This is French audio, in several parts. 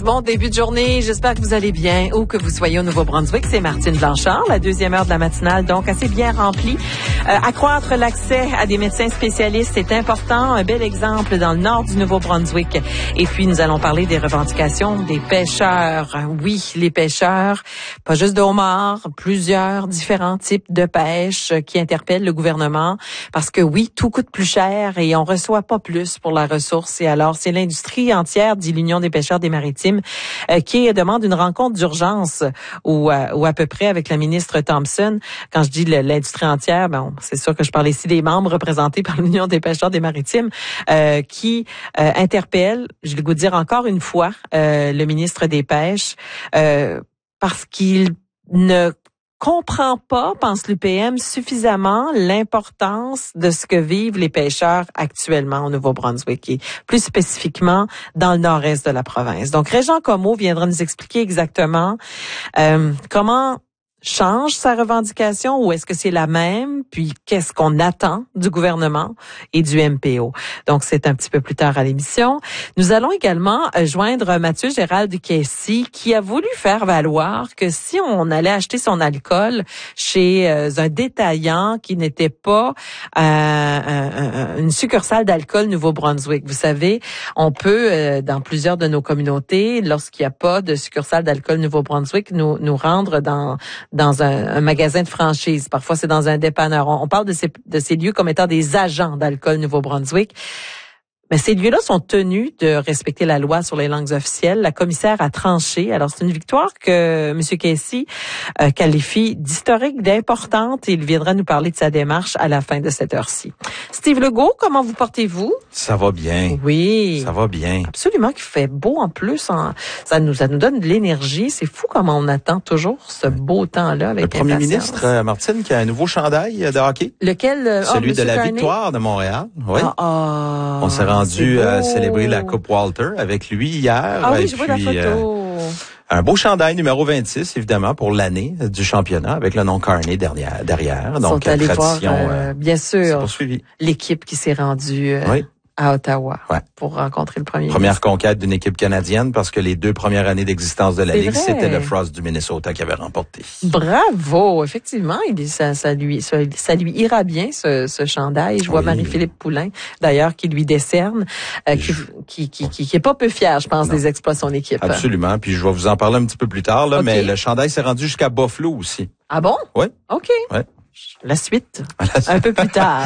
Bon début de journée, j'espère que vous allez bien, où que vous soyez au Nouveau-Brunswick. C'est Martine Blanchard, la deuxième heure de la matinale, donc assez bien remplie. Accroître l'accès à des médecins spécialistes, c'est important. Un bel exemple dans le nord du Nouveau-Brunswick. Et puis, nous allons parler des revendications des pêcheurs. Oui, les pêcheurs, pas juste de homards, plusieurs différents types de pêche qui interpellent le gouvernement. Parce que oui, tout coûte plus cher et on reçoit pas plus pour la ressource. Et alors, c'est l'industrie entière, dit l'Union des pêcheurs des Maritimes, qui demande une rencontre d'urgence ou à peu près avec la ministre Thompson. Quand je dis l'industrie entière, c'est sûr que je parle ici des membres représentés par l'Union des pêcheurs des Maritimes qui interpellent, je vais vous dire encore une fois, le ministre des Pêches parce qu'il ne comprend pas, pense l'UPM, suffisamment l'importance de ce que vivent les pêcheurs actuellement au Nouveau-Brunswick et plus spécifiquement dans le nord-est de la province. Donc, Régent Comeau viendra nous expliquer exactement comment change sa revendication ou est-ce que c'est la même? Puis qu'est-ce qu'on attend du gouvernement et du MPO? Donc, c'est un petit peu plus tard à l'émission. Nous allons également joindre Mathieu Gérald Duquessis qui a voulu faire valoir que si on allait acheter son alcool chez un détaillant qui n'était pas une succursale d'alcool Nouveau-Brunswick, vous savez, on peut, dans plusieurs de nos communautés, lorsqu'il n'y a pas de succursale d'alcool Nouveau-Brunswick, nous rendre dans un magasin de franchise. Parfois, c'est dans un dépanneur. On parle de ces lieux comme étant des agents d'alcool Nouveau-Brunswick. Mais ces lieux-là sont tenus de respecter la loi sur les langues officielles. La commissaire a tranché. Alors, c'est une victoire que M. Casey qualifie d'historique, d'importante. Et il viendra nous parler de sa démarche à la fin de cette heure-ci. Steve Legault, comment vous portez-vous? Ça va bien. Oui. Ça va bien. Absolument, qu'il fait beau en plus. Ça nous donne de l'énergie. C'est fou comment on attend toujours ce beau temps-là avec le premier impatience. ministre, Martine, qui a un nouveau chandail de hockey. Lequel? Celui de la Carney? victoire de Montréal. Oui. On s'est rendu à célébrer la Coupe Walter avec lui hier. Ah oui, et je vois la photo. Un beau chandail numéro 26, évidemment, pour l'année du championnat, avec le nom Carney derrière. Donc, allés tradition, voir, bien sûr, l'équipe qui s'est rendue à Ottawa pour rencontrer le premier Première ministre. conquête d'une équipe canadienne parce que les 2 premières années d'existence de la Ligue, c'était le Frost du Minnesota qui avait remporté. Bravo! Effectivement, ça lui ira bien, ce chandail. Je vois Marie-Philippe Poulain, d'ailleurs, qui lui décerne, qui est pas peu fier, je pense, des exploits de son équipe. Absolument. Puis je vais vous en parler un petit peu plus tard, là, mais le chandail s'est rendu jusqu'à Buffalo aussi. Ah bon? Oui. OK. Ouais. La suite, un peu plus tard,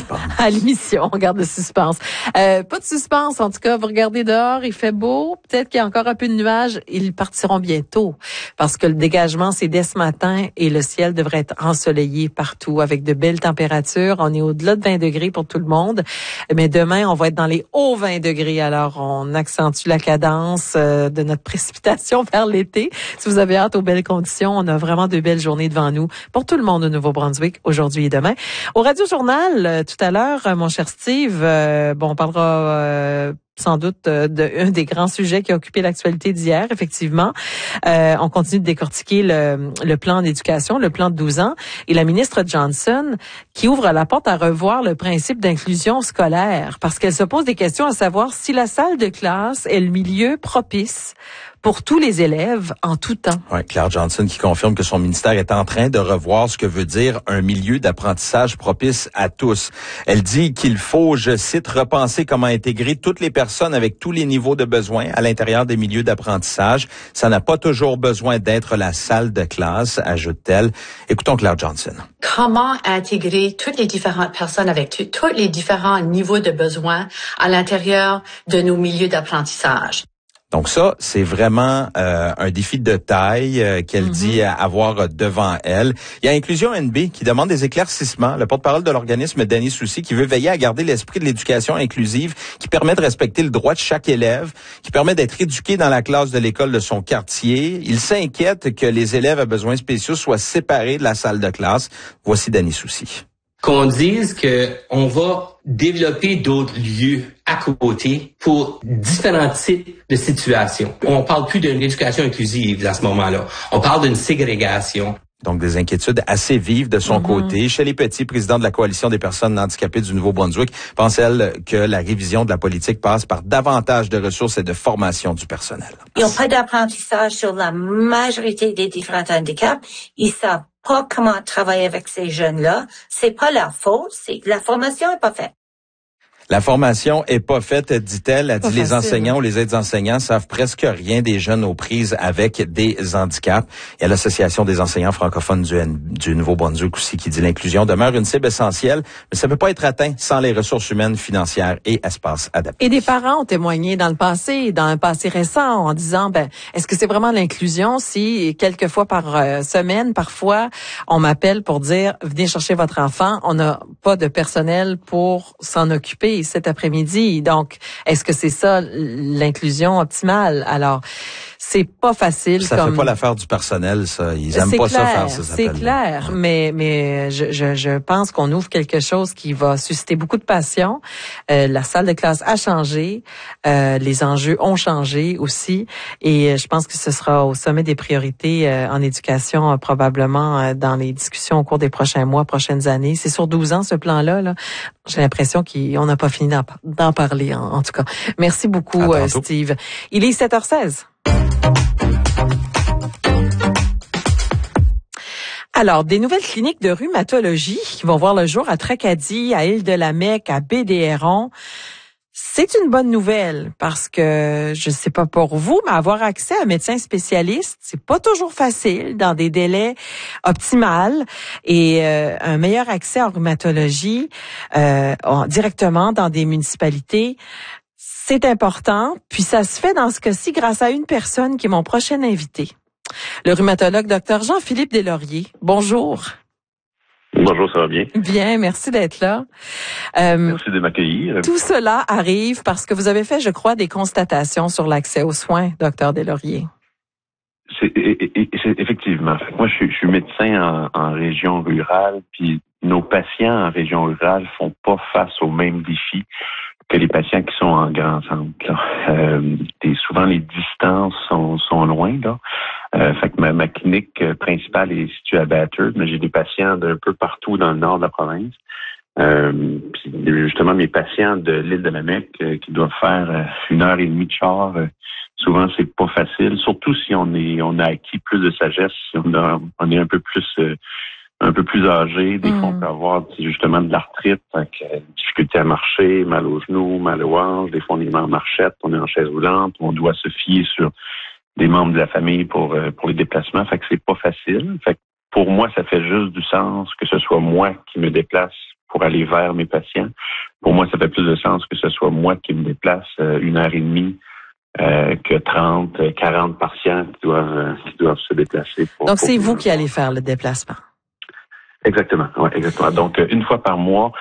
à l'émission. On garde le suspense. Pas de suspense, en tout cas. Vous regardez dehors, il fait beau. Peut-être qu'il y a encore un peu de nuages. Ils partiront bientôt parce que le dégagement, c'est dès ce matin et le ciel devrait être ensoleillé partout avec de belles températures. On est au-delà de 20 degrés pour tout le monde. Mais demain, on va être dans les hauts 20 degrés. Alors, on accentue la cadence de notre précipitation vers l'été. Si vous avez hâte aux belles conditions, on a vraiment de belles journées devant nous pour tout le monde au Nouveau-Brunswick aujourd'hui et demain. Au Radio Journal, tout à l'heure, mon cher Steve, on parlera sans doute d'un des grands sujets qui a occupé l'actualité d'hier, effectivement. On continue de décortiquer le plan d'éducation, le plan de 12 ans, et la ministre Johnson qui ouvre la porte à revoir le principe d'inclusion scolaire parce qu'elle se pose des questions à savoir si la salle de classe est le milieu propice pour tous les élèves en tout temps. Oui, Claire Johnson qui confirme que son ministère est en train de revoir ce que veut dire un milieu d'apprentissage propice à tous. Elle dit qu'il faut, je cite, repenser comment intégrer toutes les personnes avec tous les niveaux de besoins à l'intérieur des milieux d'apprentissage. Ça n'a pas toujours besoin d'être la salle de classe, ajoute-t-elle. Écoutons Claire Johnson. Comment intégrer toutes les différentes personnes avec tous les différents niveaux de besoins à l'intérieur de nos milieux d'apprentissage? Donc ça, c'est vraiment un défi de taille qu'elle dit avoir devant elle. Il y a Inclusion NB qui demande des éclaircissements. Le porte-parole de l'organisme, Danny Soucy, qui veut veiller à garder l'esprit de l'éducation inclusive, qui permet de respecter le droit de chaque élève, qui permet d'être éduqué dans la classe de l'école de son quartier. Il s'inquiète que les élèves à besoins spéciaux soient séparés de la salle de classe. Voici Danny Soucy. Qu'on dise que on va développer d'autres lieux à côté pour différents types de situations. On parle plus d'une éducation inclusive à ce moment-là. On parle d'une ségrégation. Donc, des inquiétudes assez vives de son côté. Shelley Petit, présidente de la Coalition des personnes handicapées du Nouveau-Brunswick, pense, elle, que la révision de la politique passe par davantage de ressources et de formation du personnel. Ils n'ont pas d'apprentissage sur la majorité des différents handicaps. Ils savent pas comment travailler avec ces jeunes-là. C'est pas leur faute, c'est la formation n'est pas faite. La formation est pas faite, dit-elle. Elle dit les enseignants ou les aides-enseignants savent presque rien des jeunes aux prises avec des handicaps. Il y a l'Association des enseignants francophones du Nouveau-Brunswick aussi qui dit l'inclusion demeure une cible essentielle, mais ça peut pas être atteint sans les ressources humaines, financières et espaces adaptés. Et des parents ont témoigné dans un passé récent, en disant, est-ce que c'est vraiment l'inclusion si quelques fois par semaine, parfois, on m'appelle pour dire, venez chercher votre enfant, on n'a pas de personnel pour s'en occuper cet après-midi. Donc, est-ce que c'est ça l'inclusion optimale? Alors, c'est pas facile. Ça fait pas l'affaire du personnel, ça. Ils aiment pas ça faire ces appels. C'est clair, mais je pense qu'on ouvre quelque chose qui va susciter beaucoup de passion. La salle de classe a changé, les enjeux ont changé aussi, et je pense que ce sera au sommet des priorités en éducation probablement dans les discussions au cours des prochains mois, prochaines années. C'est sur 12 ans ce plan-là. Là. J'ai l'impression qu'on n'a pas fini d'en parler en tout cas. Merci beaucoup, Steve. Il est 7h16. Alors, des nouvelles cliniques de rhumatologie qui vont voir le jour à Tracadie, à Île-de-la-Mecque, à Baie-des-Hérons. C'est une bonne nouvelle parce que, je sais pas pour vous, mais avoir accès à un médecin spécialiste, c'est pas toujours facile dans des délais optimaux, et un meilleur accès en rhumatologie directement dans des municipalités, c'est important. Puis ça se fait dans ce cas-ci grâce à une personne qui est mon prochain invité. Le rhumatologue Dr Jean-Philippe Deslauriers. Bonjour. Bonjour, ça va bien? Bien, merci d'être là. Merci de m'accueillir. Tout cela arrive parce que vous avez fait, je crois, des constatations sur l'accès aux soins, Dr Deslauriers. C'est effectivement. Moi, je suis médecin en région rurale, puis nos patients en région rurale font pas face aux mêmes défis que les patients qui sont en grand centre. Et souvent, les distances sont loin, là. Fait que ma clinique principale est située à Bathurst, mais j'ai des patients d'un peu partout dans le nord de la province. Puis justement, mes patients de l'Île-de-la-Mecque qui doivent faire 1h30 de char, souvent c'est pas facile, surtout si on a acquis plus de sagesse, si on est un peu plus âgé. Des fois, on peut avoir justement de l'arthrite, difficulté à marcher, mal aux genoux, mal aux hanches. Des fois, on est en marchette, on est en chaise roulante, on doit se fier sur des membres de la famille pour les déplacements. Fait que c'est pas facile. Fait que pour moi, ça fait juste du sens que ce soit moi qui me déplace pour aller vers mes patients. Pour moi, ça fait plus de sens que ce soit moi qui me déplace 1h30 que 30, 40 patients qui doivent se déplacer. Donc, c'est vous qui allez faire le déplacement. Exactement, ouais, exactement. Donc, une fois par mois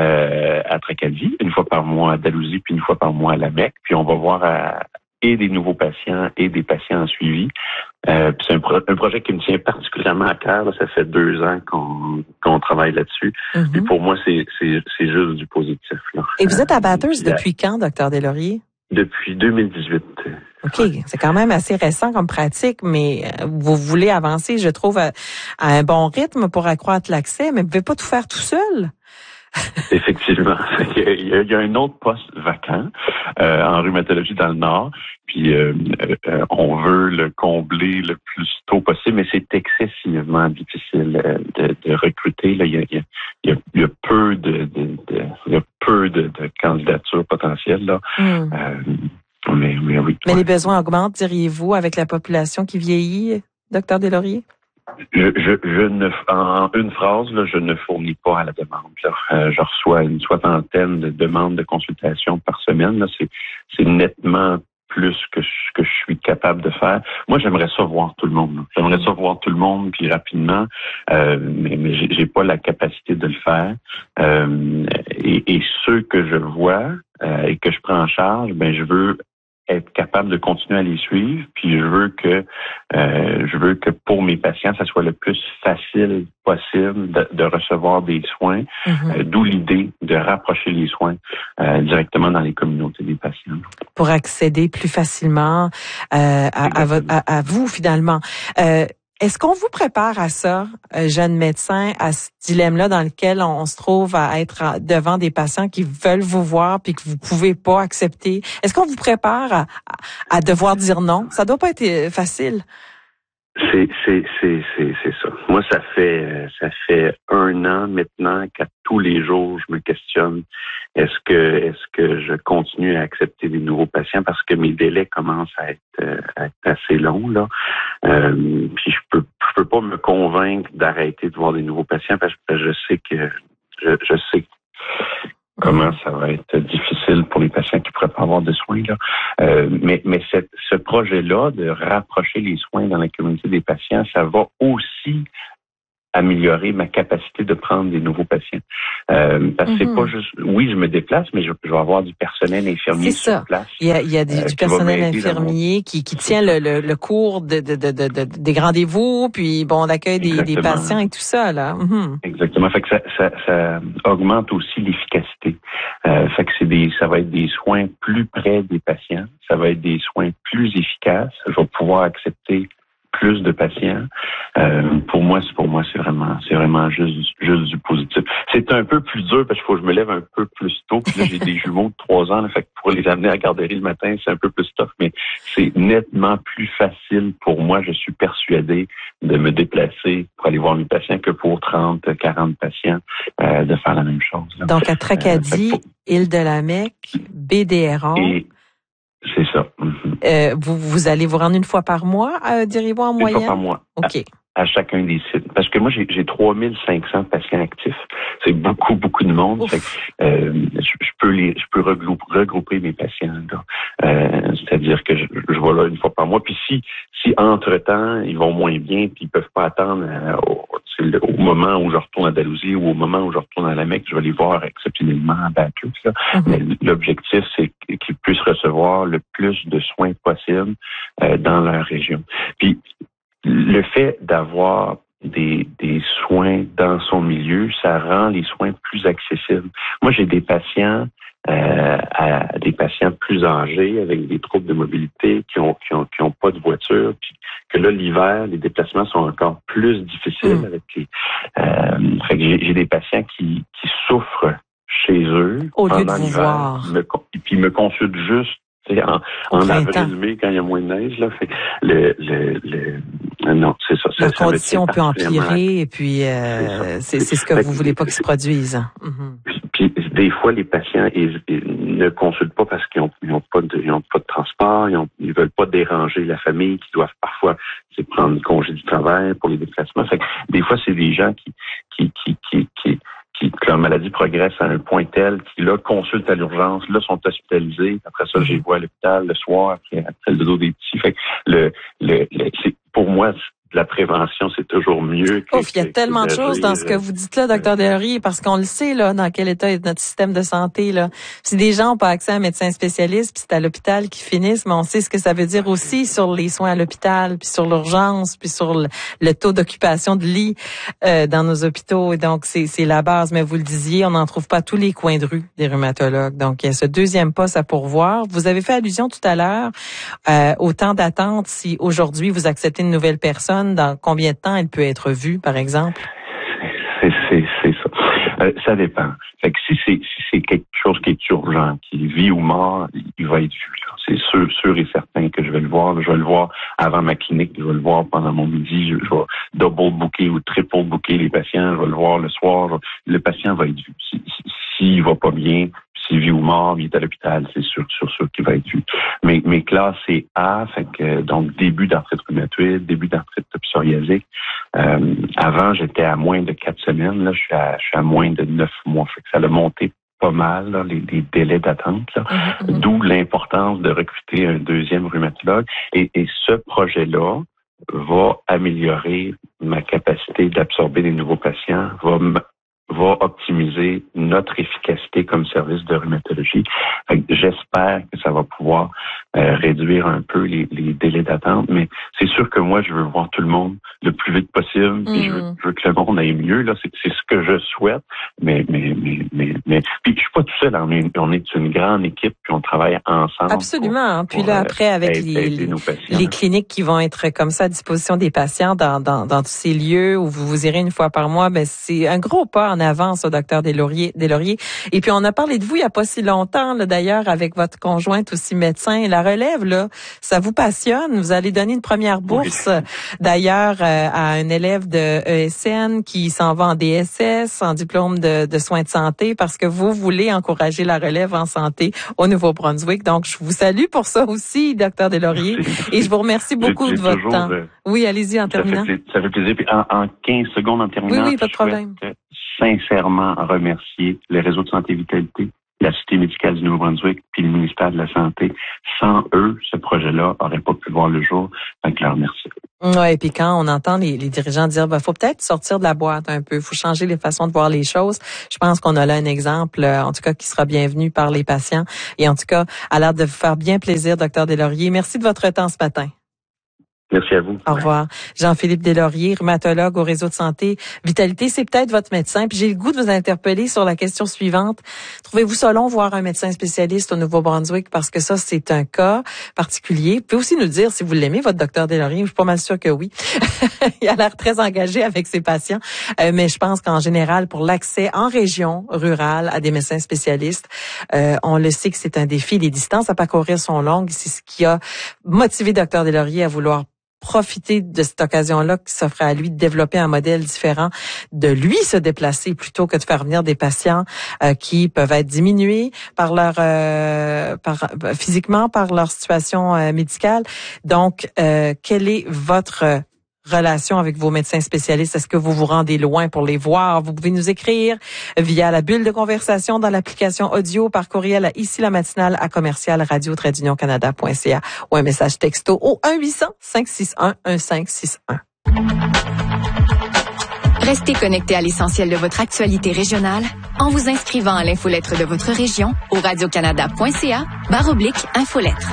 à Tracadie, une fois par mois à Dalhousie, puis une fois par mois à la Mecque. Puis on va voir et des nouveaux patients et des patients en suivi. Puis c'est un projet qui me tient particulièrement à cœur. Là. Ça fait 2 ans qu'on travaille là-dessus. Puis pour moi, c'est juste du positif. Là. Et vous êtes à Bathurst depuis quand, Dr Deslauriers? Depuis 2018. OK, c'est quand même assez récent comme pratique, mais vous voulez avancer, je trouve, à un bon rythme pour accroître l'accès, mais vous ne pouvez pas tout faire tout seul. Effectivement. Il y a un autre poste vacant en rhumatologie dans le Nord, puis on veut le combler le plus tôt possible, mais c'est excessivement difficile de recruter. Là, il y a peu de candidatures potentielles là. Mais oui. Mais les besoins augmentent, diriez-vous, avec la population qui vieillit, Dr Deslauriers? En une phrase, là, je ne fournis pas à la demande. Là. Je reçois une 60aine de demandes de consultation par semaine. Là. C'est nettement plus que je suis capable de faire. Moi, j'aimerais ça voir tout le monde. Là. J'aimerais ça voir tout le monde puis rapidement, mais j'ai pas la capacité de le faire. Et ceux que je vois et que je prends en charge, je veux être capable de continuer à les suivre, puis je veux que pour mes patients, ça soit le plus facile possible de recevoir des soins, d'où l'idée de rapprocher les soins directement dans les communautés des patients. Pour accéder plus facilement à vous, finalement. Est-ce qu'on vous prépare à ça, jeune médecin, à ce dilemme-là dans lequel on se trouve à être devant des patients qui veulent vous voir puis que vous pouvez pas accepter? Est-ce qu'on vous prépare à devoir dire non? Ça doit pas être facile. C'est ça. Moi, ça fait 1 an maintenant qu'à tous les jours, je me questionne est-ce que je continue à accepter des nouveaux patients parce que mes délais commencent à être assez longs là. Puis je peux pas me convaincre d'arrêter de voir des nouveaux patients parce que je sais comment ça va être difficile pour les patients qui pourraient pas avoir de soins là. Mais ce projet-là de rapprocher les soins dans la communauté des patients, ça va aussi améliorer ma capacité de prendre des nouveaux patients. Parce que c'est pas juste, oui, je me déplace, mais je vais avoir du personnel infirmier sur place. Il y a du personnel infirmier qui tient le cours des rendez-vous, puis bon, l'accueil des patients et tout ça, là. Mm-hmm. Exactement. Fait que ça augmente aussi l'efficacité. Fait que ça va être des soins plus près des patients. Ça va être des soins plus efficaces. Je vais pouvoir accepter plus de patients. Pour moi, c'est vraiment juste du positif. C'est un peu plus dur parce qu'il faut que je me lève un peu plus tôt. Puis là, j'ai des jumeaux de 3 ans, là, fait que pour les amener à la garderie le matin, c'est un peu plus tough, mais c'est nettement plus facile pour moi, je suis persuadé, de me déplacer pour aller voir mes patients que pour 30, 40 patients, de faire la même chose. Là. Donc, à Tracadie, Île-de-la-Mecque, BDRA. C'est ça. Vous allez vous rendre une fois par mois, diriez-vous en moyenne? Une fois par mois. OK. À chacun des sites. Parce que moi, j'ai 3500 patients actifs. C'est beaucoup de monde. Fait que, je peux regrouper mes patients. C'est-à-dire que je vais là une fois par mois. Puis si entre-temps, ils vont moins bien puis ils peuvent pas attendre au moment où je retourne à Dalhousie ou au moment où je retourne à la Mecque, je vais les voir exceptionnellement à Bacchus. Mais l'objectif, c'est qu'ils puissent recevoir le plus de soins possible dans leur région. Puis, le fait d'avoir des soins dans son milieu, ça rend les soins plus accessibles. Moi, j'ai des patients plus âgés avec des troubles de mobilité qui ont pas de voiture, puis que là l'hiver, les déplacements sont encore plus difficiles avec les. Fait que j'ai des patients qui souffrent chez eux au lieu pendant de vous l'hiver, voir. puis me consultent juste. En avril-mai, quand il y a moins de neige, là, fait non, c'est ça. La condition peut empirer et puis c'est ce que vous voulez pas qu'il se produise. Mm-hmm. Puis des fois, les patients ils ne consultent pas parce qu'ils ont pas de transport, ils veulent pas déranger la famille, qui doivent parfois prendre congé du travail pour les déplacements. Fait que des fois, c'est des gens que leur maladie progresse à un point tel qu'ils, là, consultent à l'urgence, là, sont hospitalisés. Après ça, je les vois à l'hôpital le soir, après le dodo des petits. Fait que pour moi, la prévention, c'est toujours mieux. Il y a tellement de choses dans ce que vous dites là, Dr. Deslauriers, parce qu'on le sait, là, dans quel état est notre système de santé, là. Si des gens n'ont pas accès à un médecin spécialiste, puis c'est à l'hôpital qu'ils finissent, mais on sait ce que ça veut dire aussi sur les soins à l'hôpital, puis sur l'urgence, puis sur le taux d'occupation de lits, dans nos hôpitaux. Et donc, c'est la base. Mais vous le disiez, on n'en trouve pas à tous les coins de rue des rhumatologues. Donc, il y a ce deuxième poste à pourvoir. Vous avez fait allusion tout à l'heure, au temps d'attente. Si aujourd'hui vous acceptez une nouvelle personne, dans combien de temps elle peut être vue, par exemple? C'est ça. Ça dépend. Fait que si c'est quelque chose qui est urgent, qui est vie ou mort, il va être vu. Là. C'est sûr et certain que je vais le voir. Je vais le voir avant ma clinique, je vais le voir pendant mon midi, je vais double booker ou triple booker les patients, je vais le voir le soir. Le patient va être vu. S'il va pas bien, s'il vit ou mort, il est à l'hôpital, c'est sûr qu'il va être vu. Mais classé A, fait que donc début d'arthrite rhumatoïde, début d'arthrite psoriasique. Avant, j'étais à moins de 4 semaines. Là, je suis à moins de 9 mois. Fait que ça a monté pas mal, là, les délais d'attente. Là. D'où l'importance de recruter un deuxième rhumatologue. Et ce projet-là va améliorer ma capacité d'absorber des nouveaux patients, va va optimiser notre efficacité comme service de rhumatologie. J'espère que ça va pouvoir réduire un peu les délais d'attente, mais c'est sûr que moi, je veux voir tout le monde le plus vite possible, puis je veux que le monde aille mieux. Là, c'est ce que je souhaite, mais puis je suis pas tout seul. On est une grande équipe, puis on travaille ensemble. Absolument. Puis là, après, avec les cliniques qui vont être comme ça à disposition des patients dans tous ces lieux où vous irez une fois par mois, ben c'est un gros pas en avant, ça, docteur Deslauriers. Et puis, on a parlé de vous il y a pas si longtemps, là, d'ailleurs, avec votre conjointe aussi médecin. La relève, là, ça vous passionne. Vous allez donner une première bourse, d'ailleurs, à un élève de ESN qui s'en va en DSS, en diplôme de soins de santé, parce que vous voulez encourager la relève en santé au Nouveau-Brunswick. Donc, je vous salue pour ça aussi, docteur Deslauriers. Et je vous remercie beaucoup de votre temps. Oui, allez-y, en terminant. Ça fait plaisir. Puis en 15 secondes, en terminant, oui, pas de problème. Sincèrement remercier le réseau de santé vitalité, la Société médicale du Nouveau-Brunswick, puis le ministère de la Santé. Sans eux, ce projet-là n'aurait pas pu voir le jour. Donc, leur merci. Ouais, et puis quand on entend les dirigeants dire, faut peut-être sortir de la boîte un peu, faut changer les façons de voir les choses. Je pense qu'on a là un exemple, en tout cas, qui sera bienvenu par les patients. Et en tout cas, a l'air de vous faire bien plaisir, docteur Deslauriers. Merci de votre temps ce matin. Merci à vous. Au revoir. Jean-Philippe Deslauriers, rhumatologue au réseau de santé Vitalité. C'est peut-être votre médecin. Puis j'ai le goût de vous interpeller sur la question suivante. Trouvez-vous ça long voir un médecin spécialiste au Nouveau-Brunswick? Parce que ça, c'est un cas particulier. Vous pouvez aussi nous dire si vous l'aimez, votre docteur Deslauriers. Je suis pas mal sûre que oui. Il a l'air très engagé avec ses patients. Mais je pense qu'en général, pour l'accès en région rurale à des médecins spécialistes, on le sait que c'est un défi. Les distances à parcourir sont longues. C'est ce qui a motivé docteur Deslauriers à vouloir profiter de cette occasion-là qui s'offrait à lui de développer un modèle différent, de lui se déplacer plutôt que de faire venir des patients qui peuvent être diminués par leur physiquement par leur situation médicale. Donc, quelle est votre relation avec vos médecins spécialistes? Est-ce que vous vous rendez loin pour les voir? Vous pouvez nous écrire via la bulle de conversation dans l'application audio, par courriel à ici la matinale à commercial-radio-canada.ca ou un message texto au 1-800-561-1561. Restez connecté à l'essentiel de votre actualité régionale en vous inscrivant à l'infolettre de votre région au radiocanada.ca/infolettre.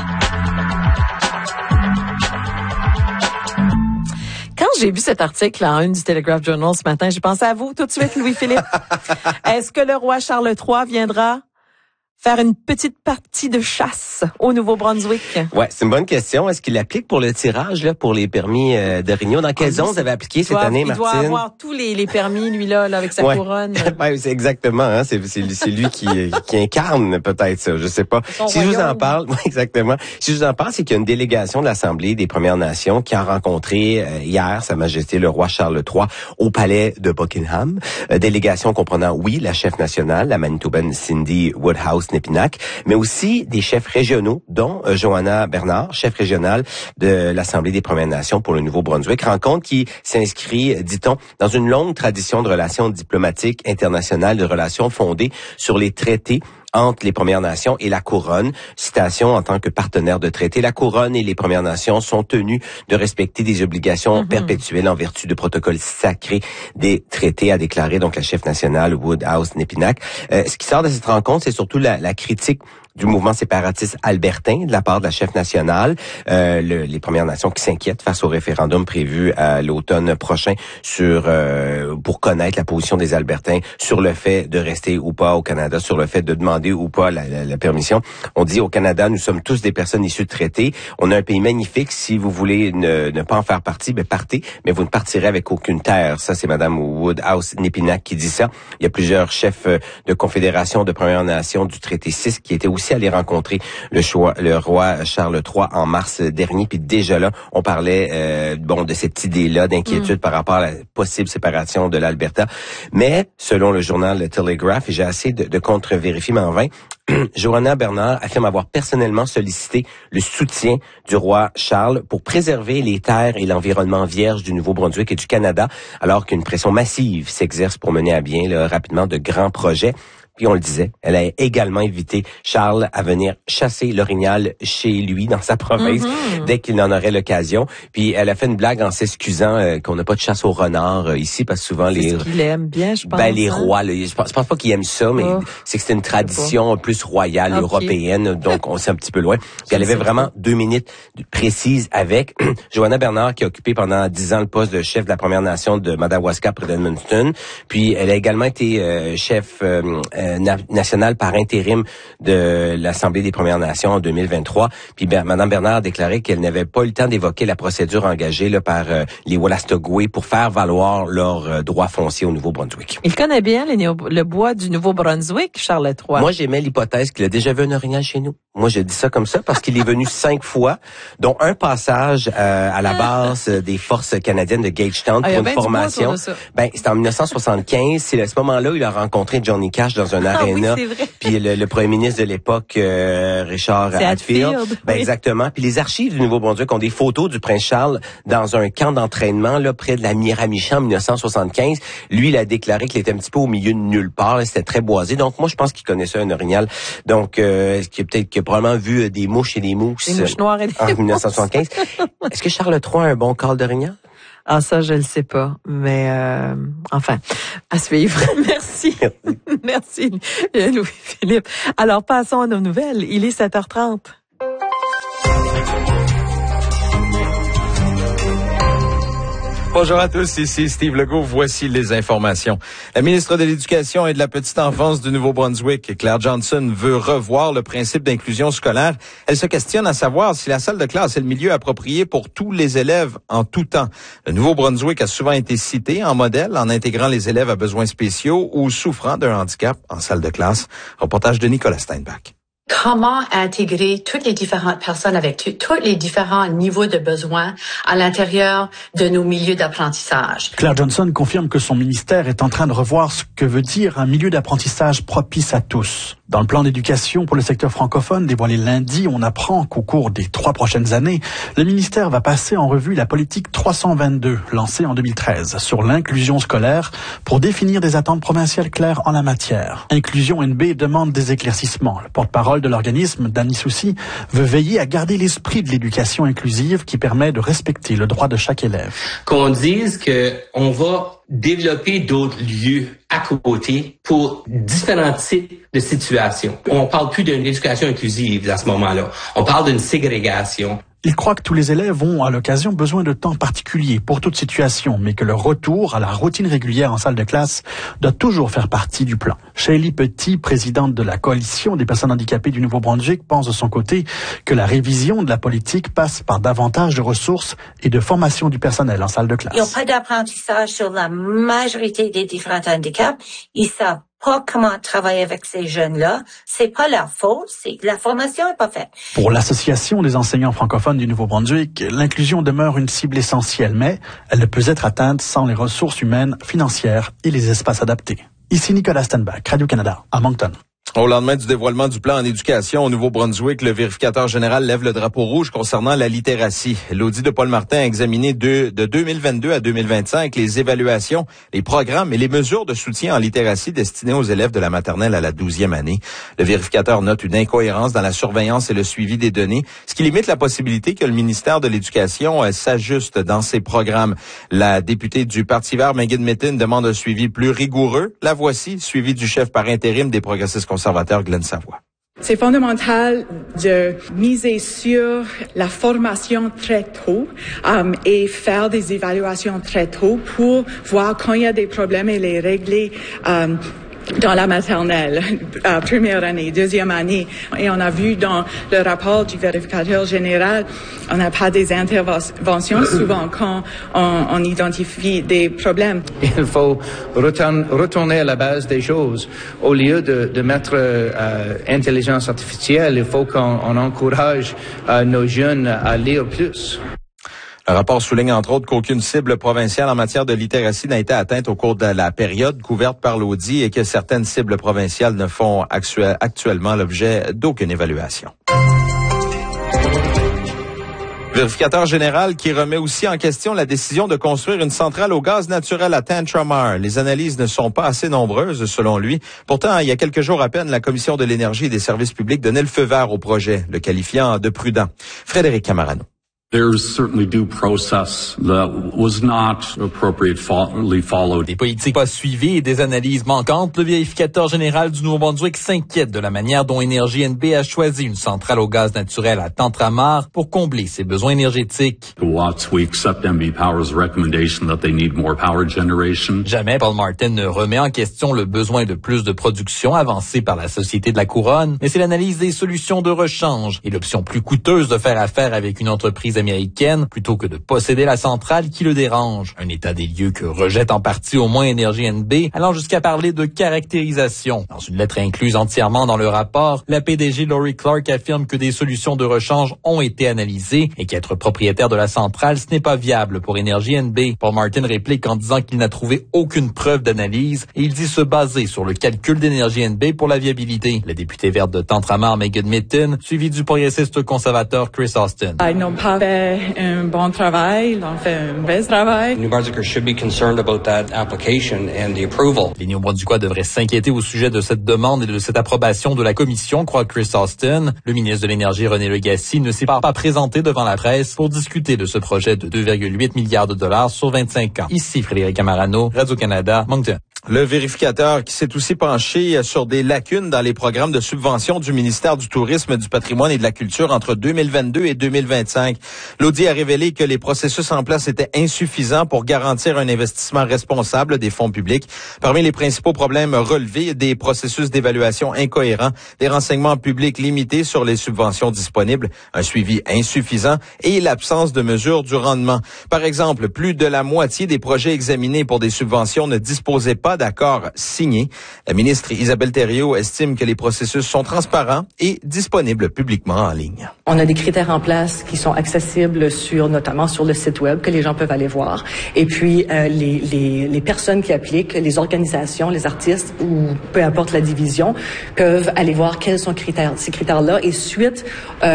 Quand j'ai vu cet article en une du Telegraph Journal ce matin, j'ai pensé à vous tout de suite, Louis-Philippe. Est-ce que le roi Charles III viendra faire une petite partie de chasse au Nouveau-Brunswick? Ouais, c'est une bonne question. Est-ce qu'il applique pour le tirage, là, pour les permis de réunion? Dans quelle zone vous avez appliqué cette année, Martine? Il doit avoir tous les permis, lui, là, avec sa couronne. Ouais, c'est exactement, hein. C'est lui qui incarne peut-être ça. Je sais pas. Si je vous en parle, exactement. Si je vous en parle, c'est qu'il y a une délégation de l'Assemblée des Premières Nations qui a rencontré hier Sa Majesté le roi Charles III au palais de Buckingham. Délégation comprenant, oui, la chef nationale, la Manitobaine Cindy Woodhouse-Nepinack, mais aussi des chefs régionaux, dont Johanna Bernard, chef régionale de l'Assemblée des Premières Nations pour le Nouveau-Brunswick. Rencontre qui s'inscrit, dit-on, dans une longue tradition de relations diplomatiques internationales, de relations fondées sur les traités entre les Premières Nations et la Couronne. Citation, en tant que partenaire de traité, la Couronne et les Premières Nations sont tenus de respecter des obligations perpétuelles en vertu de protocoles sacrés des traités, a déclaré donc la chef nationale Woodhouse-Nepinack. Ce qui sort de cette rencontre, c'est surtout la critique du mouvement séparatiste albertain de la part de la chef nationale, les Premières Nations qui s'inquiètent face au référendum prévu à l'automne prochain pour connaître la position des Albertains sur le fait de rester ou pas au Canada, sur le fait de demander ou pas la permission. On dit au Canada, nous sommes tous des personnes issues de traités. On a un pays magnifique. Si vous voulez ne pas en faire partie, partez, mais vous ne partirez avec aucune terre. Ça, c'est Madame Woodhouse-Nepinack qui dit ça. Il y a plusieurs chefs de confédération de Premières Nations du traité 6 qui étaient aussi allés rencontrer le roi Charles III en mars dernier. Puis déjà là, on parlait de cette idée-là d'inquiétude par rapport à la possible séparation de l'Alberta. Mais selon le journal Le Telegraph, et j'ai assez de contre-vérifier, mais en vain, Johanna Bernard affirme avoir personnellement sollicité le soutien du roi Charles pour préserver les terres et l'environnement vierge du Nouveau-Brunswick et du Canada, alors qu'une pression massive s'exerce pour mener à bien rapidement de grands projets. Puis on le disait, elle a également invité Charles à venir chasser l'orignal chez lui, dans sa province, dès qu'il en aurait l'occasion. Puis elle a fait une blague en s'excusant qu'on n'a pas de chasse au renard ici, parce que souvent c'est ce qu'il aime bien, je pense. Les rois, là, je pense pas qu'ils aiment ça, mais c'est que c'est une tradition plus royale, européenne, donc on s'est un petit peu loin. Puis elle avait vraiment 2 minutes précises avec Joanna Bernard, qui a occupé pendant 10 ans le poste de chef de la Première Nation de Madawaska près d'Edmundston. Puis elle a également été chef national par intérim de l'Assemblée des Premières Nations en 2023. Puis Madame Bernard a déclaré qu'elle n'avait pas eu le temps d'évoquer la procédure engagée là, par les Wolastoqey pour faire valoir leurs droits fonciers au Nouveau-Brunswick. Il connaît bien le bois du Nouveau-Brunswick, Charles III. Moi, j'aimais l'hypothèse qu'il a déjà vu un orignal chez nous. Moi, je dis ça comme ça parce qu'il est venu 5 fois, dont un passage à la base des forces canadiennes de Gagetown pour une formation. C'était en 1975. C'est à ce moment-là où il a rencontré Johnny Cash dans un aréna. Puis le premier ministre de l'époque, Richard Hadfield. Exactement. Puis les archives du Nouveau-Brunswick ont des photos du prince Charles dans un camp d'entraînement là près de la Miramichi en 1975. Lui, il a déclaré qu'il était un petit peu au milieu de nulle part. Là, c'était très boisé. Donc moi, je pense qu'il connaissait un orignal. Donc qu'il a probablement vu des mouches et des mousses. Des mouches noires et des en 1975. Est-ce que Charles III a un bon call d'orignal? Ah, ça, je le sais pas. Mais, enfin, à suivre. Merci. Merci, Louis-Philippe. Alors, passons à nos nouvelles. Il est 7h30. Bonjour à tous, ici Steve Legault. Voici les informations. La ministre de l'Éducation et de la Petite Enfance du Nouveau-Brunswick, Claire Johnson, veut revoir le principe d'inclusion scolaire. Elle se questionne à savoir si la salle de classe est le milieu approprié pour tous les élèves en tout temps. Le Nouveau-Brunswick a souvent été cité en modèle en intégrant les élèves à besoins spéciaux ou souffrant d'un handicap en salle de classe. Reportage de Nicolas Steinbach. Comment intégrer toutes les différentes personnes avec tous les différents niveaux de besoins à l'intérieur de nos milieux d'apprentissage. Claire Johnson confirme que son ministère est en train de revoir ce que veut dire un milieu d'apprentissage propice à tous. Dans le plan d'éducation pour le secteur francophone dévoilé lundi, on apprend qu'au cours des 3 prochaines années, le ministère va passer en revue la politique 322, lancée en 2013, sur l'inclusion scolaire pour définir des attentes provinciales claires en la matière. Inclusion NB demande des éclaircissements. Le porte-parole de l'organisme, Danny Soucy, veut veiller à garder l'esprit de l'éducation inclusive qui permet de respecter le droit de chaque élève. Qu'on dise qu'on va développer d'autres lieux à côté pour différents types de situations. On parle plus d'une éducation inclusive à ce moment-là. On parle d'une ségrégation. Il croit que tous les élèves ont, à l'occasion, besoin de temps particulier pour toute situation, mais que le retour à la routine régulière en salle de classe doit toujours faire partie du plan. Shaylee Petit, présidente de la Coalition des personnes handicapées du Nouveau-Brunswick, pense de son côté que la révision de la politique passe par davantage de ressources et de formation du personnel en salle de classe. Ils n'ont pas d'apprentissage sur la majorité des différents handicaps. Ils savent pas comment travailler avec ces jeunes-là. C'est pas leur faute, c'est que la formation est pas faite. Pour l'Association des enseignants francophones du Nouveau-Brunswick, l'inclusion demeure une cible essentielle, mais elle ne peut être atteinte sans les ressources humaines, financières et les espaces adaptés. Ici Nicolas Steinbach, Radio-Canada, à Moncton. Au lendemain du dévoilement du plan en éducation au Nouveau-Brunswick, le vérificateur général lève le drapeau rouge concernant la littératie. L'audit de Paul Martin a examiné de 2022 à 2025 les évaluations, les programmes et les mesures de soutien en littératie destinés aux élèves de la maternelle à la 12e année. Le vérificateur note une incohérence dans la surveillance et le suivi des données, ce qui limite la possibilité que le ministère de l'Éducation s'ajuste dans ses programmes. La députée du Parti vert, Megan Mittin, demande un suivi plus rigoureux. La voici, suivi du chef par intérim des progressistes conservateur Glenn Savoie. C'est fondamental de miser sur la formation très tôt et faire des évaluations très tôt pour voir quand il y a des problèmes et les régler dans la maternelle, première année, deuxième année. Et on a vu dans le rapport du vérificateur général, on n'a pas des interventions souvent quand on identifie des problèmes. Il faut retourner à la base des choses. Au lieu de mettre intelligence artificielle, il faut qu'on encourage nos jeunes à lire plus. Le rapport souligne entre autres qu'aucune cible provinciale en matière de littératie n'a été atteinte au cours de la période couverte par l'audit et que certaines cibles provinciales ne font actuellement l'objet d'aucune évaluation. Vérificateur général qui remet aussi en question la décision de construire une centrale au gaz naturel à Tantramar. Les analyses ne sont pas assez nombreuses, selon lui. Pourtant, il y a quelques jours à peine, la Commission de l'énergie et des services publics donnait le feu vert au projet, le qualifiant de prudent. Frédéric Camarano. There's certainly due process that was not appropriately followed. Des politiques pas suivies et des analyses manquantes, le vérificateur général du Nouveau-Brunswick s'inquiète de la manière dont Énergie NB a choisi une centrale au gaz naturel à Tantramar pour combler ses besoins énergétiques. We accept NB Power's recommendation that they need more power generation. Jamais Paul Martin ne remet en question le besoin de plus de production avancé par la Société de la Couronne, mais c'est l'analyse des solutions de rechange et l'option plus coûteuse de faire affaire avec une entreprise américaine plutôt que de posséder la centrale qui le dérange. Un état des lieux que rejette en partie au moins Énergie NB, allant jusqu'à parler de caractérisation. Dans une lettre incluse entièrement dans le rapport, la PDG Lori Clark affirme que des solutions de rechange ont été analysées et qu'être propriétaire de la centrale, ce n'est pas viable pour Énergie NB. Paul Martin réplique en disant qu'il n'a trouvé aucune preuve d'analyse et il dit se baser sur le calcul d'Énergie NB pour la viabilité. La députée verte de Tantramar, Megan Mitton, suivie du progressiste conservateur Chris Austin. Ils n'ont pas fait un bon travail, ils ont fait un mauvais travail. New Brunswickers should be concerned about that application and the approval. Les Néo-Brunswickois devraient s'inquiéter au sujet de cette demande et de cette approbation de la commission, croit Chris Austin. Le ministre de l'Énergie, René Legacy, ne s'est pas présenté devant la presse pour discuter de ce projet de 2,8 milliards de dollars sur 25 ans. Ici Frédéric Camarano, Radio-Canada, Moncton. Le vérificateur qui s'est aussi penché sur des lacunes dans les programmes de subvention du ministère du Tourisme, du Patrimoine et de la Culture entre 2022 et 2025. L'audit a révélé que les processus en place étaient insuffisants pour garantir un investissement responsable des fonds publics. Parmi les principaux problèmes relevés, des processus d'évaluation incohérents, des renseignements publics limités sur les subventions disponibles, un suivi insuffisant et l'absence de mesure du rendement. Par exemple, plus de la moitié des projets examinés pour des subventions ne disposaient pas d'accord signé. La ministre Isabelle Thériault estime que les processus sont transparents et disponibles publiquement en ligne. On a des critères en place qui sont accessibles notamment sur le site web que les gens peuvent aller voir. Et puis les personnes qui appliquent, les organisations, les artistes ou peu importe la division peuvent aller voir quels sont ces critères-là. Et suite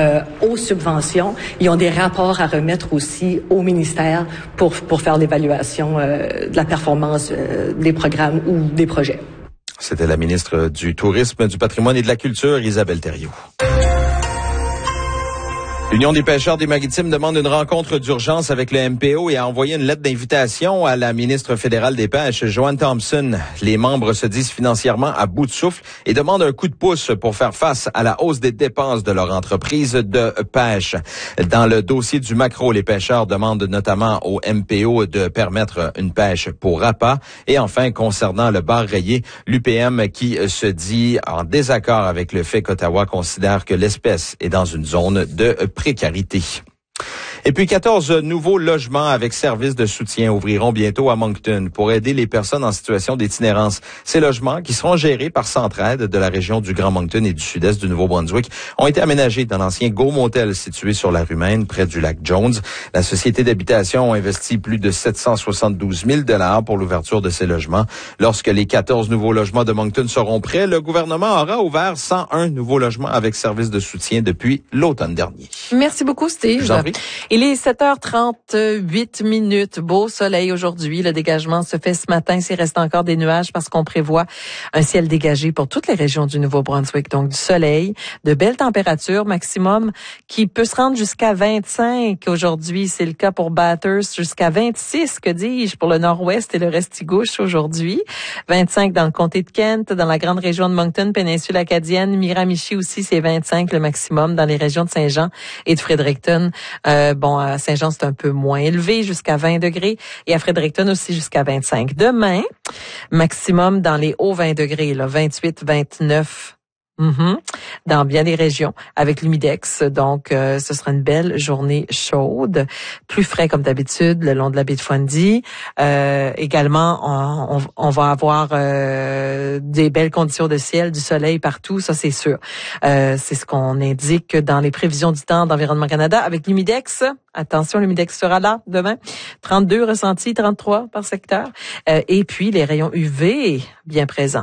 aux subventions, ils ont des rapports à remettre aussi au ministère pour faire l'évaluation de la performance des programmes ou des projets. C'était la ministre du Tourisme, du Patrimoine et de la Culture, Isabelle Thériault. L'Union des pêcheurs des maritimes demande une rencontre d'urgence avec le MPO et a envoyé une lettre d'invitation à la ministre fédérale des Pêches, Joanne Thompson. Les membres se disent financièrement à bout de souffle et demandent un coup de pouce pour faire face à la hausse des dépenses de leur entreprise de pêche. Dans le dossier du maquereau, les pêcheurs demandent notamment au MPO de permettre une pêche pour appât. Et enfin, concernant le bar rayé, l'UPM qui se dit en désaccord avec le fait qu'Ottawa considère que l'espèce est dans une zone de précarité. Et puis 14 nouveaux logements avec services de soutien ouvriront bientôt à Moncton pour aider les personnes en situation d'itinérance. Ces logements, qui seront gérés par Centraide de la région du Grand Moncton et du sud-est du Nouveau-Brunswick, ont été aménagés dans l'ancien Go Motel situé sur la rue Maine, près du lac Jones. La société d'habitation a investi plus de 772 000 $ pour l'ouverture de ces logements. Lorsque les 14 nouveaux logements de Moncton seront prêts, le gouvernement aura ouvert 101 nouveaux logements avec services de soutien depuis l'automne dernier. Merci beaucoup, Steve. Je vous en prie. Il est 7h38. Beau soleil aujourd'hui. Le dégagement se fait ce matin. S'il reste encore des nuages parce qu'on prévoit un ciel dégagé pour toutes les régions du Nouveau-Brunswick. Donc, du soleil, de belles températures maximum qui peut se rendre jusqu'à 25 aujourd'hui. C'est le cas pour Bathurst. Jusqu'à 26, que dis-je, pour le nord-ouest et le Restigouche aujourd'hui. 25 dans le comté de Kent, dans la grande région de Moncton, péninsule acadienne. Miramichi aussi, c'est 25 le maximum dans les régions de Saint-Jean et de Fredericton. À Saint-Jean, c'est un peu moins élevé, jusqu'à 20 degrés. Et à Fredericton aussi, jusqu'à 25. Demain, maximum dans les hauts 20 degrés, là, 28, 29. Dans bien des régions avec l'humidex. Donc, ce sera une belle journée chaude, plus frais comme d'habitude le long de la baie de Fundy. Également, on va avoir des belles conditions de ciel, du soleil partout, ça c'est sûr. C'est ce qu'on indique dans les prévisions du temps d'Environnement Canada avec l'humidex. Attention, l'humidex sera là demain. 32 ressentis, 33 par secteur. Et puis, les rayons UV, bien présents.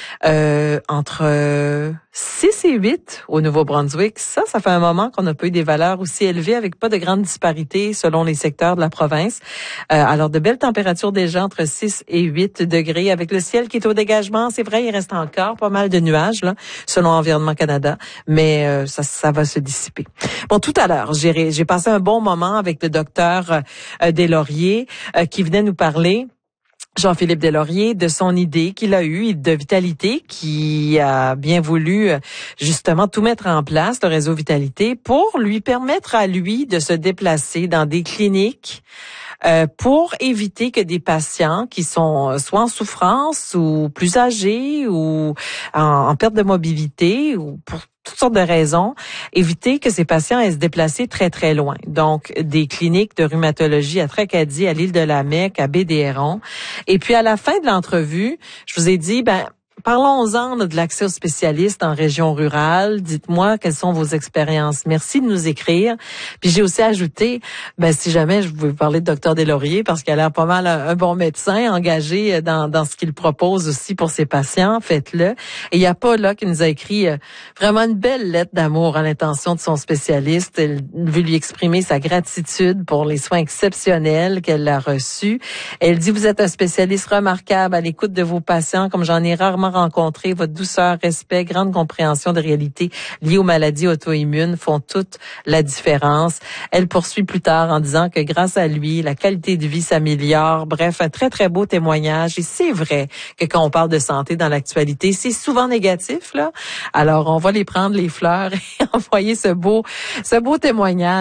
Entre 6 et 8 au Nouveau-Brunswick, ça fait un moment qu'on n'a pas eu des valeurs aussi élevées avec pas de grandes disparités selon les secteurs de la province. Alors, de belles températures déjà entre 6 et 8 degrés avec le ciel qui est au dégagement. C'est vrai, il reste encore pas mal de nuages, là, selon Environnement Canada, mais ça va se dissiper. Bon, tout à l'heure, j'ai passé un bon moment avec le docteur Deslauriers qui venait nous parler, Jean-Philippe Deslauriers, de son idée qu'il a eue de Vitalité, qui a bien voulu justement tout mettre en place, le réseau Vitalité, pour lui permettre à lui de se déplacer dans des cliniques pour éviter que des patients qui sont soit en souffrance ou plus âgés ou en perte de mobilité ou pour toutes sortes de raisons, éviter que ces patients aient se déplacer très, très loin. Donc, des cliniques de rhumatologie à Tracadie, à l'île de la Mecque, à Baie-des-Hérons. Et puis, à la fin de l'entrevue, je vous ai dit, parlons-en de l'accès aux spécialistes en région rurale. Dites-moi quelles sont vos expériences. Merci de nous écrire. Puis j'ai aussi ajouté, si jamais je veux parler de Dr Deslauriers, parce qu'elle a l'air pas mal un bon médecin engagé dans ce qu'il propose aussi pour ses patients, faites-le. Et il y a Paul là qui nous a écrit vraiment une belle lettre d'amour à l'intention de son spécialiste. Elle veut lui exprimer sa gratitude pour les soins exceptionnels qu'elle a reçus. Elle dit, vous êtes un spécialiste remarquable à l'écoute de vos patients, comme j'en ai rarement rencontré. Votre douceur, respect, grande compréhension des réalités liées aux maladies auto-immunes font toute la différence. Elle poursuit plus tard en disant que grâce à lui, la qualité de vie s'améliore. Bref, un très, très beau témoignage. Et c'est vrai que quand on parle de santé dans l'actualité, c'est souvent négatif, là. Alors, on va les prendre, les fleurs, et envoyer ce beau témoignage